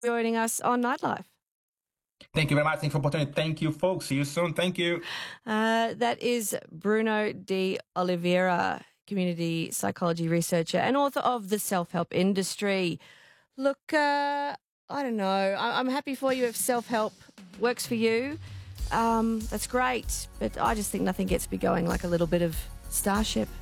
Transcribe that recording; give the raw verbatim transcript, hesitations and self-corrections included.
joining us on Nightlife. Thank you very much. Thank you for the opportunity. Thank you, folks. See you soon. Thank you. Uh, that is Bruno de Oliveira, community psychology researcher and author of The Self-Help Industry. Look, uh, I don't know. I- I'm happy for you if self-help works for you. Um, that's great. But I just think nothing gets me going like a little bit of Starship.